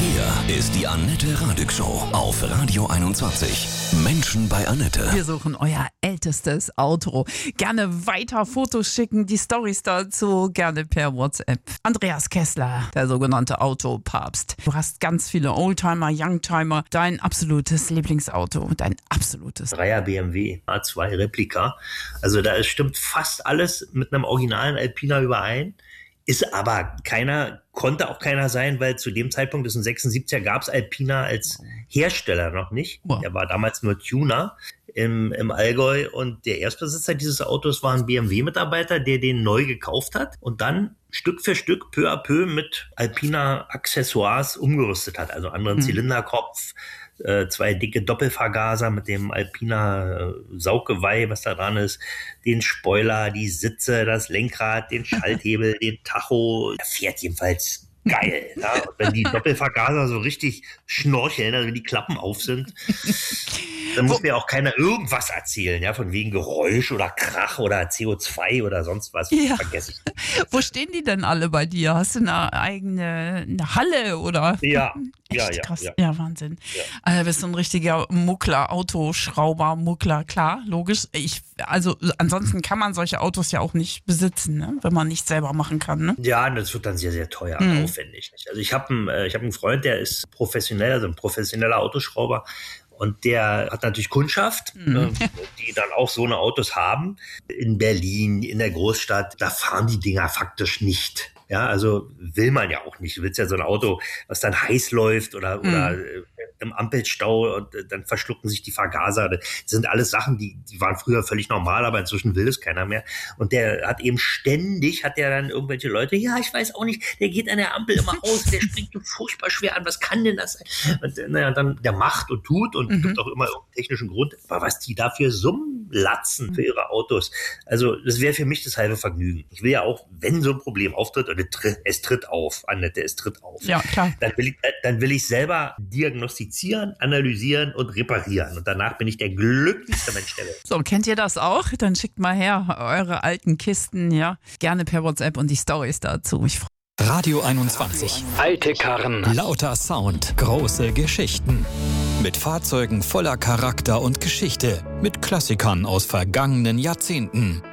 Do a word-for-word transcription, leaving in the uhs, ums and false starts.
Hier ist die Annette Radig Show auf Radio einundzwanzig. Menschen bei Annette. Wir suchen euer ältestes Auto. Gerne weiter Fotos schicken, die Storys dazu gerne per WhatsApp. Andreas Kessler, der sogenannte Autopapst. Du hast ganz viele Oldtimer, Youngtimer. Dein absolutes Lieblingsauto, dein absolutes. Dreier B M W A zwei Replika. Also da stimmt fast alles mit einem originalen Alpina überein. Ist aber keiner, konnte auch keiner sein, weil zu dem Zeitpunkt, das ist ein sechsundsiebziger, gab es Alpina als Hersteller noch nicht. Wow. Der war damals nur Tuner im, im Allgäu und der Erstbesitzer dieses Autos war ein B M W-Mitarbeiter, der den neu gekauft hat und dann Stück für Stück, peu à peu mit Alpina-Accessoires umgerüstet hat. Also anderen hm. Zylinderkopf, äh, zwei dicke Doppelvergaser mit dem Alpina-Sauggeweih, was da dran ist, den Spoiler, die Sitze, das Lenkrad, den Schalthebel, den Tacho. Er fährt jedenfalls geil. Ja? Und wenn die Doppelvergaser so richtig schnorcheln, also wenn die Klappen auf sind, dann muss mir auch keiner irgendwas erzählen, ja, von wegen Geräusch oder Krach oder C O zwei oder sonst was. Ja. Vergesse ich. Wo stehen die denn alle bei dir? Hast du eine eigene eine Halle oder? Ja, Echt ja, ja, krass. ja. Ja, Wahnsinn. Ja. Also bist du ein richtiger Muckler, Autoschrauber, Muckler, klar, logisch. Ich, also ansonsten kann man solche Autos ja auch nicht besitzen, ne? Wenn man nicht selber machen kann. Ne? Ja, das wird dann sehr, sehr teuer und Mhm. aufwendig. Also ich habe einen, äh, ich hab einen Freund, der ist professionell, also ein professioneller Autoschrauber. Und der hat natürlich Kundschaft, Mhm. äh, die dann auch so eine Autos haben. In Berlin, in der Großstadt, da fahren die Dinger faktisch nicht. Ja, also will man ja auch nicht. Du willst ja so ein Auto, was dann heiß läuft oder, Mhm. oder äh, im Ampelstau und äh, dann verschlucken sich die Vergaser. Das sind alles Sachen, die, die waren früher völlig normal, aber inzwischen will es keiner mehr. Und der hat eben ständig, hat der dann irgendwelche Leute, ja, ich weiß auch nicht, der geht an der Ampel immer aus, der springt so furchtbar schwer an, was kann denn das sein? Und naja, dann der macht und tut und Mhm. gibt auch immer irgendeinen technischen Grund. Aber was die dafür Summen latzen für ihre Autos, also das wäre für mich das halbe Vergnügen. Ich will ja auch, wenn so ein Problem auftritt, und es tritt, es tritt auf, Annette, es tritt auf, Ja, klar. dann will ich, dann will ich selber diagnostizieren, analysieren und reparieren. Und danach bin ich der glücklichste Mensch der Welt. So, kennt ihr das auch? Dann schickt mal her eure alten Kisten, ja. Gerne per WhatsApp und die Storys dazu. Ich Radio einundzwanzig. Alte Karren. Lauter Sound. Große Geschichten. Mit Fahrzeugen voller Charakter und Geschichte. Mit Klassikern aus vergangenen Jahrzehnten.